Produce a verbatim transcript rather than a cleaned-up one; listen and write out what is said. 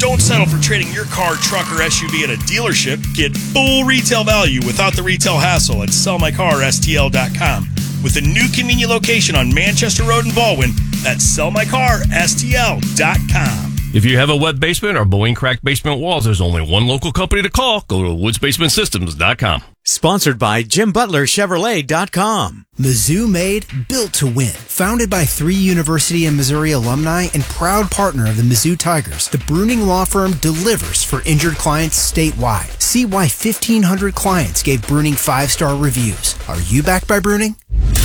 Don't settle for trading your car, truck, or S U V at a dealership. Get full retail value without the retail hassle at sell my car S T L dot com. With a new convenient location on Manchester Road in Baldwin, that's sell my car S T L dot com. If you have a wet basement or Boeing cracked basement walls, there's only one local company to call. Go to woods basement systems dot com. Sponsored by Jim Butler Chevrolet dot com. Mizzou made, built to win. Founded by three University of Missouri alumni and proud partner of the Mizzou Tigers, the Bruning Law Firm delivers for injured clients statewide. See why fifteen hundred clients gave Bruning five-star reviews. Are you backed by Bruning?